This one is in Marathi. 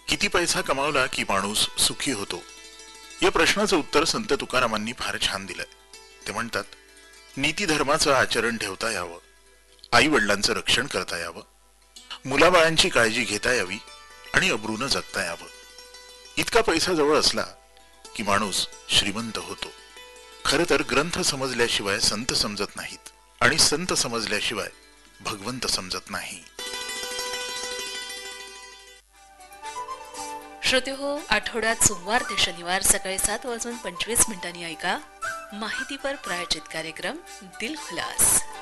किती पैसा कमावला की माणूस सुखी होतो? या प्रश्नाचं उत्तर संत तुकारामांनी फार छान दिलंय. ते म्हणतात, नीती धर्माचं आचरण ठेवता यावं, आई वडिलांचं रक्षण करता यावं, मुलाबाळांची काळजी घेता यावी आणि अब्रूनं जगता यावं. इतका पैसा जवळ असला की माणूस श्रीमंत होतो. खरं तर ग्रंथ समजल्याशिवाय संत समजत नाहीत आणि संत समजल्याशिवाय भगवंत समजत नाही. श्रोते हो, आठवड्यात सोमवार ते शनिवार सकाळी 7:25 ऐका माहितीपर प्रायोजित कार्यक्रम दिल खुलास.